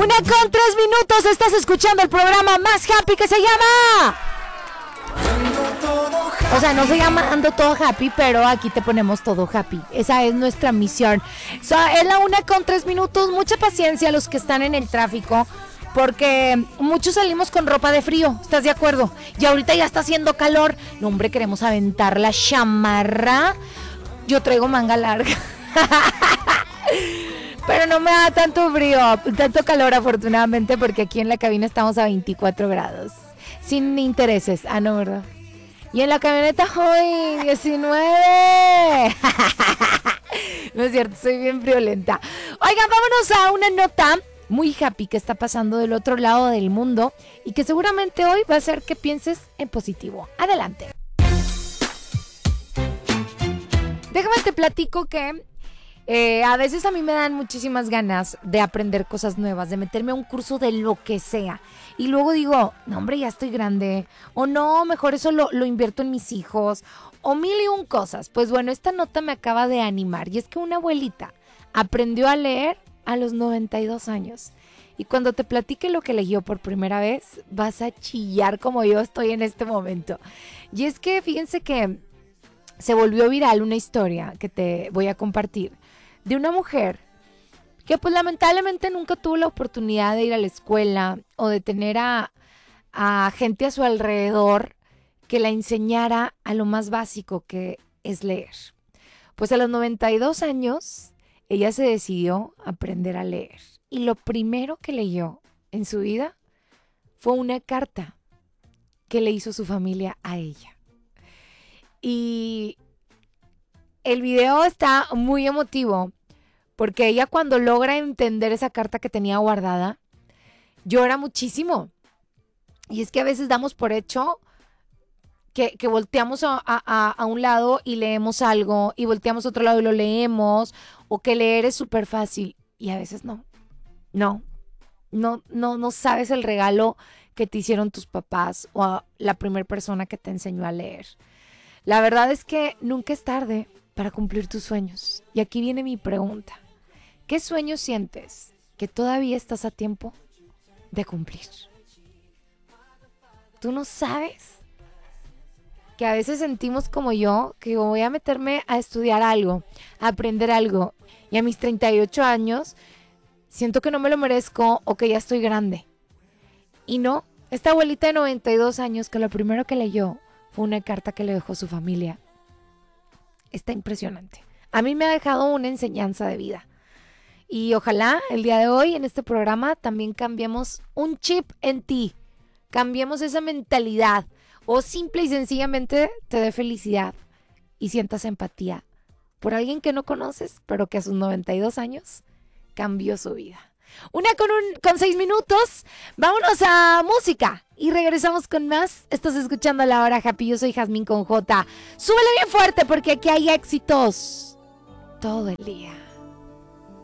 1:03. Estás escuchando el programa más happy que se llama... O sea, no se llama Ando Todo Happy, pero aquí te ponemos todo happy. Esa es nuestra misión. Es la 1:03. Mucha paciencia a los que están en el tráfico, porque muchos salimos con ropa de frío, ¿estás de acuerdo? Y ahorita ya está haciendo calor. No, hombre, queremos aventar la chamarra. Yo traigo manga larga. Pero no me da tanto frío, tanto calor afortunadamente, porque aquí en la cabina estamos a 24 grados. Sin intereses. Ah, no, ¿verdad? Y en la camioneta hoy, 19. No es cierto, soy bien friolenta. Oigan, vámonos a una nota muy happy que está pasando del otro lado del mundo y que seguramente hoy va a hacer que pienses en positivo. Adelante. Déjame te platico que a veces a mí me dan muchísimas ganas de aprender cosas nuevas, de meterme a un curso de lo que sea. Y luego digo, no hombre, ya estoy grande. O no, mejor eso lo invierto en mis hijos. O mil y un cosas. Pues bueno, esta nota me acaba de animar. Y es que una abuelita aprendió a leer a los 92 años. Y cuando te platique lo que leyó por primera vez, vas a chillar como yo estoy en este momento. Y es que fíjense que se volvió viral una historia que te voy a compartir de una mujer que pues lamentablemente nunca tuvo la oportunidad de ir a la escuela o de tener a gente a su alrededor que la enseñara a lo más básico que es leer. Pues a los 92 años ella se decidió a aprender a leer y lo primero que leyó en su vida fue una carta que le hizo su familia a ella. Y el video está muy emotivo porque ella cuando logra entender esa carta que tenía guardada, llora muchísimo. Y es que a veces damos por hecho que volteamos a un lado y leemos algo y volteamos a otro lado y lo leemos, o que leer es súper fácil. Y a veces no sabes el regalo que te hicieron tus papás o a la primera persona que te enseñó a leer. La verdad es que nunca es tarde para cumplir tus sueños. Y aquí viene mi pregunta. ¿Qué sueño sientes que todavía estás a tiempo de cumplir? ¿Tú no sabes? Que a veces sentimos como yo, que voy a meterme a estudiar algo, a aprender algo. Y a mis 38 años siento que no me lo merezco o que ya estoy grande. Y no, esta abuelita de 92 años que lo primero que leyó fue una carta que le dejó su familia. Está impresionante. A mí me ha dejado una enseñanza de vida. Y ojalá el día de hoy en este programa también cambiemos un chip en ti. Cambiemos esa mentalidad. O simple y sencillamente te dé felicidad y sientas empatía por alguien que no conoces, pero que a sus 92 años cambió su vida. 1:06. Vámonos a música y regresamos con más. Estás escuchando La Hora Happy. Yo soy Jazmín con J. Súbele bien fuerte porque aquí hay éxitos todo el día.